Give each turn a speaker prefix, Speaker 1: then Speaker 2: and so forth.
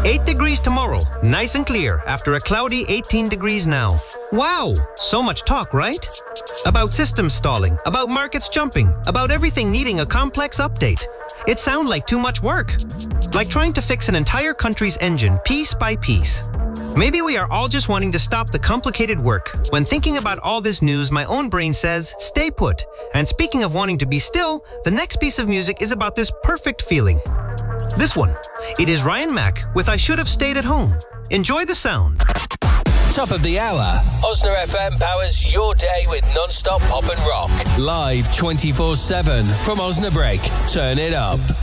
Speaker 1: 8 degrees tomorrow, nice and clear, after a cloudy 18 degrees now. Wow, so much talk, right? About systems stalling, about markets jumping, about everything needing a complex update. It sounds like too much work. Like trying to fix an entire country's engine piece by piece. Maybe we are all just wanting to stop the complicated work. When thinking about all this news, my own brain says, stay put. And speaking of wanting to be still, the next piece of music is about this perfect feeling. This one. It is Ryan Mack with I Should Have Stayed at Home. Enjoy the sound.
Speaker 2: Top of the hour. Osna FM powers your day with non-stop pop and rock. Live 24/7 from Osnabrück. Turn it up.